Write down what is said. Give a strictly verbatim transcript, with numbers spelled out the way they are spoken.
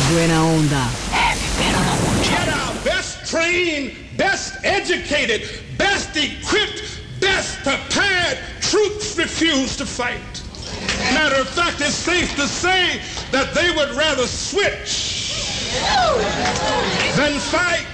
Buena onda. Heavy metal mucho. Yet our best trained, best educated, best equipped, best prepared troops refuse to fight. Matter of fact, it's safe to say that they would rather switch than fight.